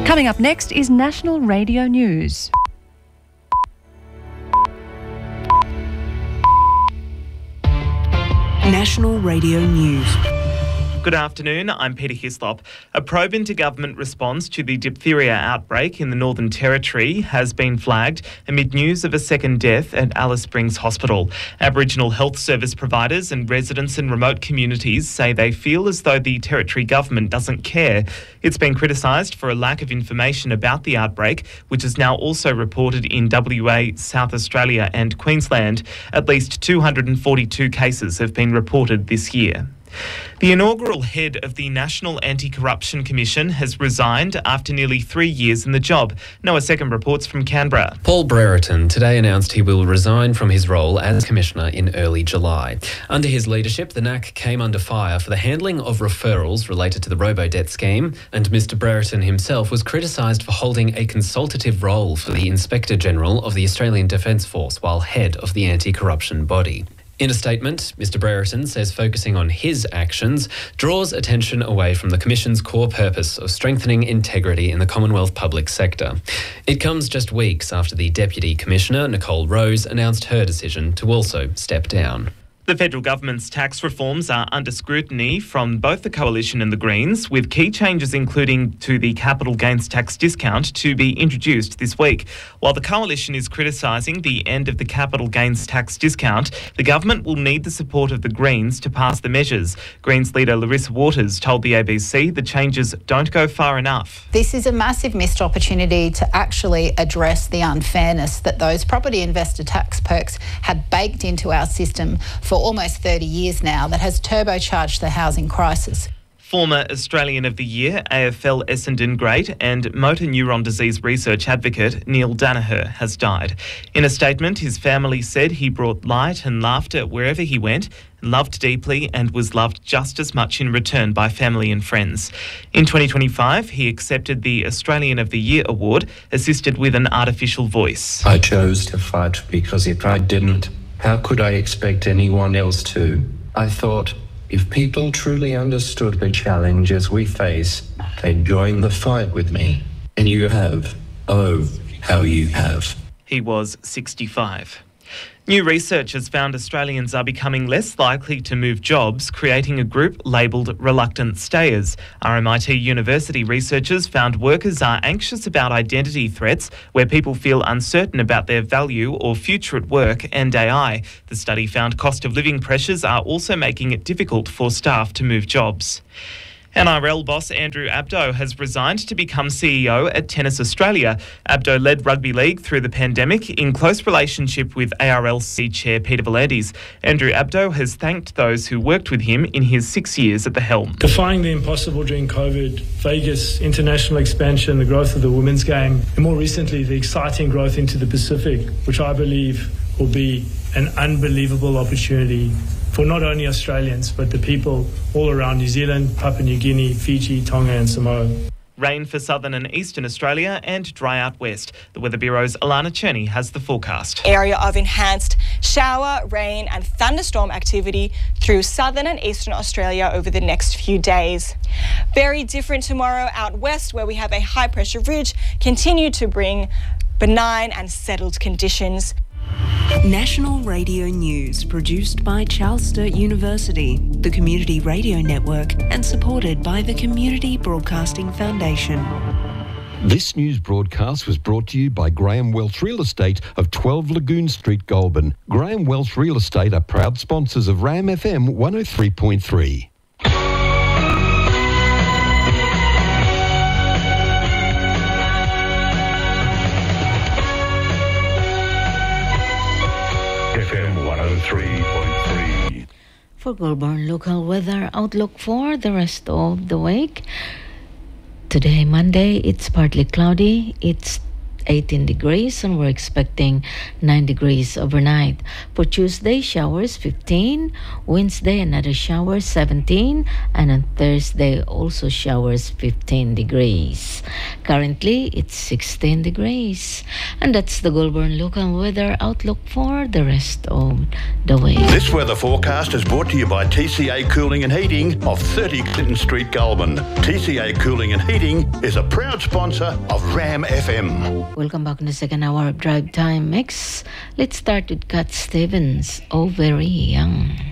Coming up next is National Radio News. National Radio News. Good afternoon, I'm Peter Hislop. A probe into government response to the diphtheria outbreak in the Northern Territory has been flagged amid news of a second death at Alice Springs Hospital. Aboriginal health service providers and residents in remote communities say they feel as though the Territory government doesn't care. It's been criticised for a lack of information about the outbreak, which is now also reported in WA, South Australia and Queensland. At least 242 cases have been reported this year. The inaugural head of the National Anti-Corruption Commission has resigned after nearly 3 years in the job. Noah Second reports from Canberra. Paul Brereton today announced he will resign from his role as Commissioner in early July. Under his leadership, the NAC came under fire for the handling of referrals related to the robo-debt scheme, and Mr Brereton himself was criticised for holding a consultative role for the Inspector General of the Australian Defence Force while head of the anti-corruption body. In a statement, Mr Brereton says focusing on his actions draws attention away from the Commission's core purpose of strengthening integrity in the Commonwealth public sector. It comes just weeks after the Deputy Commissioner, Nicole Rose, announced her decision to also step down. The federal government's tax reforms are under scrutiny from both the Coalition and the Greens, with key changes including to the capital gains tax discount to be introduced this week. While the Coalition is criticising the end of the capital gains tax discount, the government will need the support of the Greens to pass the measures. Greens leader Larissa Waters told the ABC the changes don't go far enough. This is a massive missed opportunity to actually address the unfairness that those property investor tax perks had baked into our system for almost 30 years now that has turbocharged the housing crisis. Former Australian of the Year, AFL Essendon great and motor neuron disease research advocate Neil Danaher has died. In a statement, his family said he brought light and laughter wherever he went, loved deeply and was loved just as much in return by family and friends. In 2025, he accepted the Australian of the Year award, assisted with an artificial voice. I chose to fight because if I didn't, how could I expect anyone else to? I thought, if people truly understood the challenges we face, they'd join the fight with me. And you have. Oh, how you have. He was 65. New research has found Australians are becoming less likely to move jobs, creating a group labelled reluctant stayers. RMIT University researchers found workers are anxious about identity threats, where people feel uncertain about their value or future at work, and AI. The study found cost of living pressures are also making it difficult for staff to move jobs. NRL boss Andrew Abdo has resigned to become CEO at Tennis Australia. Abdo led rugby league through the pandemic in close relationship with ARLC chair Peter V'landys. Andrew Abdo has thanked those who worked with him in his 6 years at the helm. Defying the impossible during COVID, Vegas, international expansion, the growth of the women's game, and more recently the exciting growth into the Pacific, which I believe will be an unbelievable opportunity for not only Australians, but the people all around New Zealand, Papua New Guinea, Fiji, Tonga and Samoa. Rain for southern and eastern Australia and dry out west. The Weather Bureau's Alana Cherney has the forecast. Area of enhanced shower, rain and thunderstorm activity through southern and eastern Australia over the next few days. Very different tomorrow out west, where we have a high pressure ridge continue to bring benign and settled conditions. National Radio News, produced by Charles Sturt University, the Community Radio Network, and supported by the Community Broadcasting Foundation. This news broadcast was brought to you by Graham Welch Real Estate of 12 Lagoon Street, Goulburn. Graham Welch Real Estate are proud sponsors of RAM FM 103.3. FM 103.3. For Goulburn local weather outlook for the rest of the week. Today, Monday, it's partly cloudy. It's 18 degrees, and we're expecting 9 degrees overnight. For Tuesday, showers 15, Wednesday another shower 17, and on Thursday also showers 15 degrees. Currently, it's 16 degrees. And that's the Goulburn local weather outlook for the rest of the week. This weather forecast is brought to you by TCA Cooling and Heating of 30 Clinton Street, Goulburn. TCA Cooling and Heating is a proud sponsor of Ram FM. Welcome back in the second hour of Drive Time Mix. Let's start with Cat Stevens, Oh Very Young.